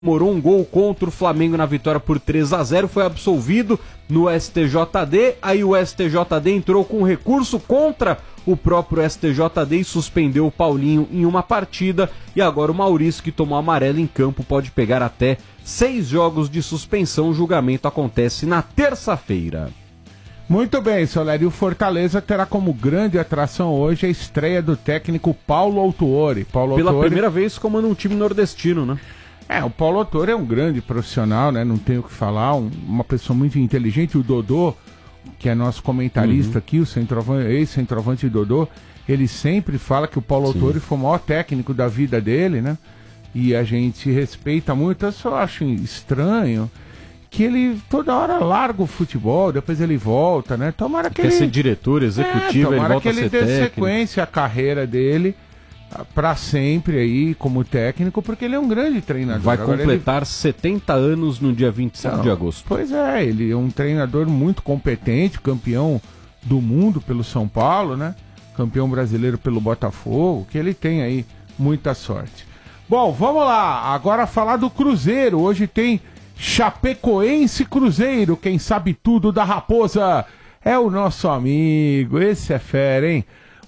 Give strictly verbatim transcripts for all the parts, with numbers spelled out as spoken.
comemorou um gol contra o Flamengo na vitória por três a zero, foi absolvido no S T J D, aí o S T J D entrou com recurso contra o próprio S T J D e suspendeu o Paulinho em uma partida, e agora o Maurício, que tomou amarelo em campo, pode pegar até seis jogos de suspensão. O julgamento acontece na terça-feira. Muito bem, Soler, e o Fortaleza terá como grande atração hoje a estreia do técnico Paulo Autuori. Paulo Pela Autuori... primeira vez comanda um time nordestino, né? É, o Paulo Autuori é um grande profissional, né? Não tenho o que falar, um, uma pessoa muito inteligente. O Dodô, que é nosso comentarista uhum. aqui, o centroavante, ex-centroavante Dodô, ele sempre fala que o Paulo Sim. Autuori foi o maior técnico da vida dele, né? E a gente respeita muito. Eu só acho estranho que ele toda hora larga o futebol, depois ele volta, né? Tomara que Quer ele... ser diretor, executivo, é, ele volta que ele a ser dê técnico. sequência à carreira dele para sempre aí como técnico, porque ele é um grande treinador. Vai Agora completar ele... setenta anos no dia vinte e cinco Não, de agosto. Pois é, ele é um treinador muito competente, campeão do mundo pelo São Paulo, né? Campeão brasileiro pelo Botafogo, que ele tem aí muita sorte. Bom, vamos lá, agora falar do Cruzeiro. Hoje tem Chapecoense Cruzeiro, quem sabe tudo da Raposa é o nosso amigo, esse é fera, hein?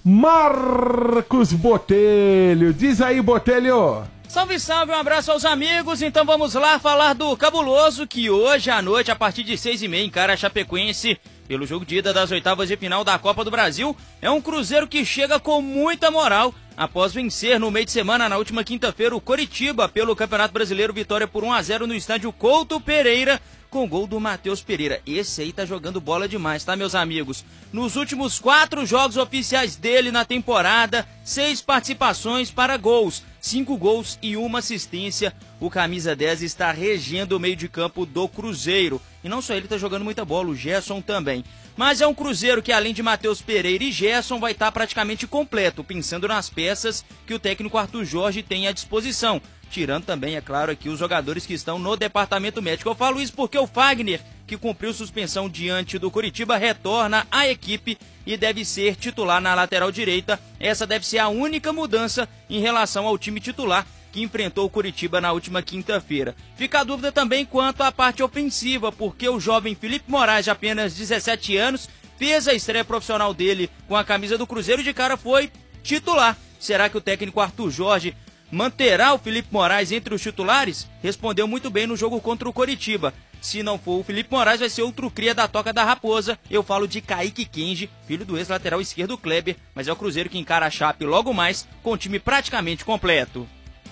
Marcos Botelho, diz aí, Botelho. Salve, salve, um abraço aos amigos. Então vamos lá falar do Cabuloso, que hoje à noite, a partir de seis e meia, encara a Chapecoense pelo jogo de ida das oitavas de final da Copa do Brasil. É um Cruzeiro que chega com muita moral após vencer no meio de semana, na última quinta-feira, o Coritiba pelo Campeonato Brasileiro, vitória por um a zero no estádio Couto Pereira, com gol do Matheus Pereira. Esse aí tá jogando bola demais, tá, meus amigos? Nos últimos quatro jogos oficiais dele na temporada, seis participações para gols, cinco gols e uma assistência. O camisa dez está regendo o meio de campo do Cruzeiro. E não só ele tá jogando muita bola, o Gerson também. Mas é um Cruzeiro que, além de Matheus Pereira e Gerson, vai estar praticamente completo, pensando nas peças que o técnico Arthur Jorge tem à disposição. Tirando também, é claro, aqui os jogadores que estão no departamento médico. Eu falo isso porque o Fagner, que cumpriu suspensão diante do Coritiba, retorna à equipe e deve ser titular na lateral direita. Essa deve ser a única mudança em relação ao time titular que enfrentou o Coritiba na última quinta-feira. Fica a dúvida também quanto à parte ofensiva, porque o jovem Felipe Moraes, de apenas dezessete anos, fez a estreia profissional dele com a camisa do Cruzeiro e de cara foi titular. Será que o técnico Arthur Jorge manterá o Felipe Moraes entre os titulares? Respondeu muito bem no jogo contra o Coritiba. Se não for o Felipe Moraes, vai ser outro cria da Toca da Raposa. Eu falo de Kaique Kenji, filho do ex-lateral esquerdo Kleber, mas é o Cruzeiro que encara a Chape logo mais, com o time praticamente completo.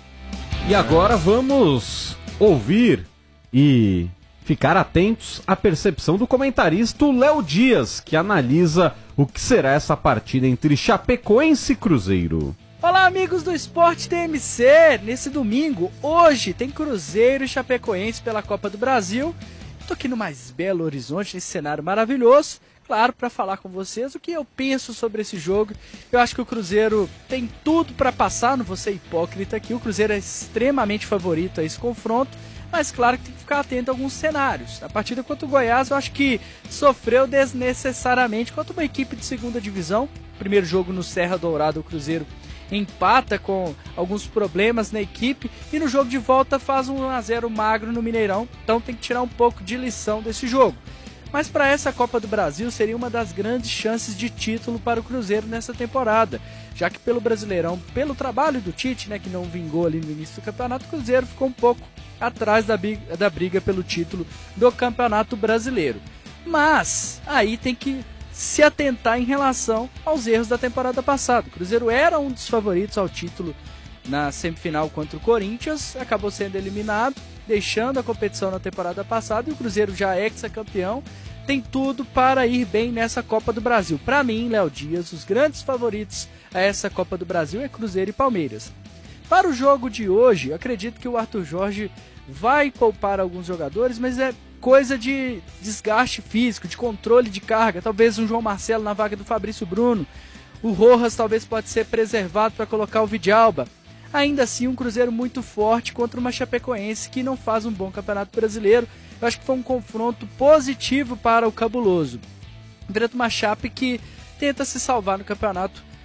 E agora vamos ouvir e ficar atentos à percepção do comentarista Léo Dias, que analisa o que será essa partida entre Chapecoense e Cruzeiro. Olá, amigos do Esporte T M C! Nesse domingo, hoje, tem Cruzeiro e Chapecoense pela Copa do Brasil. Estou aqui no mais Belo Horizonte, nesse cenário maravilhoso, claro, para falar com vocês o que eu penso sobre esse jogo. Eu acho que o Cruzeiro tem tudo para passar, não vou ser hipócrita aqui, o Cruzeiro é extremamente favorito a esse confronto, mas claro que tem que ficar atento a alguns cenários. A partida contra o Goiás eu acho que sofreu desnecessariamente contra uma equipe de segunda divisão. Primeiro jogo no Serra Dourada, o Cruzeiro empata com alguns problemas na equipe e no jogo de volta faz um um a zero magro no Mineirão, então tem que tirar um pouco de lição desse jogo. Mas para essa Copa do Brasil seria uma das grandes chances de título para o Cruzeiro nessa temporada, já que pelo Brasileirão, pelo trabalho do Tite, né, que não vingou ali no início do campeonato, o Cruzeiro ficou um pouco atrás da briga, da briga pelo título do Campeonato Brasileiro. Mas aí tem que se atentar em relação aos erros da temporada passada. O Cruzeiro era um dos favoritos ao título na semifinal contra o Corinthians, acabou sendo eliminado, deixando a competição na temporada passada, e o Cruzeiro já é ex-campeão, tem tudo para ir bem nessa Copa do Brasil. Para mim, Léo Dias, os grandes favoritos a essa Copa do Brasil é Cruzeiro e Palmeiras. Para o jogo de hoje, eu acredito que o Arthur Jorge vai poupar alguns jogadores, mas é coisa de desgaste físico, de controle de carga, talvez um João Marcelo na vaga do Fabrício Bruno, o Rojas talvez pode ser preservado para colocar o Vidalba. Ainda assim, um Cruzeiro muito forte contra uma Chapecoense que não faz um bom campeonato brasileiro. Eu acho que foi um confronto positivo para o Cabuloso. Enfrenta uma Chape que tenta se salvar no campeonato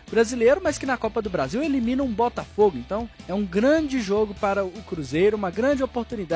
brasileiro, mas que na Copa do Brasil elimina um Botafogo. Então é um grande jogo para o Cruzeiro, uma grande oportunidade